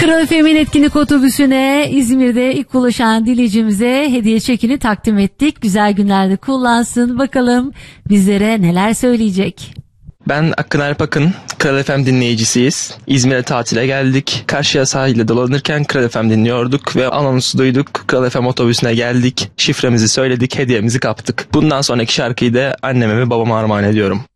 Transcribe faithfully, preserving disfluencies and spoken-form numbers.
Kral F M'in etkinlik otobüsüne İzmir'de ilk ulaşan dinleyicimize hediye çekini takdim ettik. Güzel günlerde kullansın. Bakalım bizlere neler söyleyecek. Ben Akın Erpak'ın Kral F M dinleyicisiyiz. İzmir'e tatile geldik. Karşıya sahilde dolanırken Kral F M dinliyorduk ve anonsu duyduk. Kral F M otobüsüne geldik. Şifremizi söyledik, hediyemizi kaptık. Bundan sonraki şarkıyı da anneme ve babama armağan ediyorum.